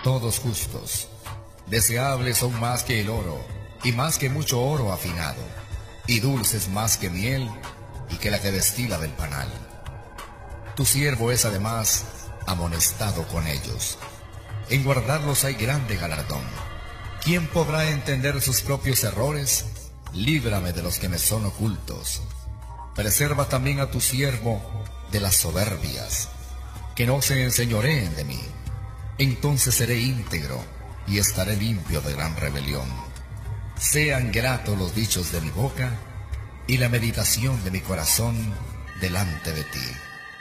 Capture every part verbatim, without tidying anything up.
todos justos. Deseables son más que el oro, y más que mucho oro afinado, y dulces más que miel, y que la que destila del panal. Tu siervo es además amonestado con ellos. En guardarlos hay grande galardón. ¿Quién podrá entender sus propios errores? Líbrame de los que me son ocultos. Preserva también a tu siervo de las soberbias, que no se enseñoreen de mí. Entonces seré íntegro y estaré limpio de gran rebelión. Sean gratos los dichos de mi boca y la meditación de mi corazón delante de ti.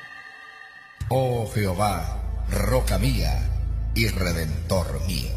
Oh Jehová, roca mía y redentor mío.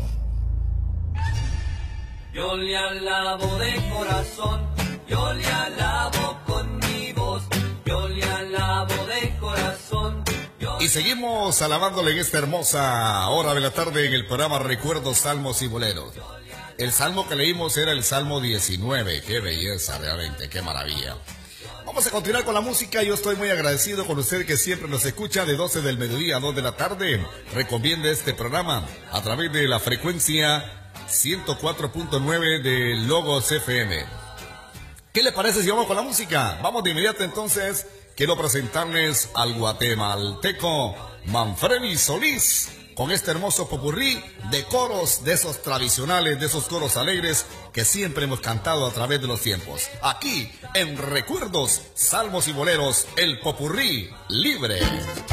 Yo le alabo de corazón, yo le alabo con mi voz, yo le alabo de corazón. Y seguimos alabándole en esta hermosa hora de la tarde en el programa Recuerdos, Salmos y Boleros. El salmo que leímos era el Salmo diecinueve. Qué belleza, realmente, qué maravilla. Vamos a continuar con la música. Yo estoy muy agradecido con usted que siempre nos escucha de doce del mediodía a dos de la tarde. Recomiende este programa a través de la frecuencia ciento cuatro punto nueve de Logos F M. ¿Qué le parece si vamos con la música? Vamos de inmediato entonces. Quiero presentarles al guatemalteco Manfredi Solís con este hermoso popurrí de coros, de esos tradicionales, de esos coros alegres que siempre hemos cantado a través de los tiempos. Aquí, en Recuerdos, Salmos y Boleros, el popurrí libre.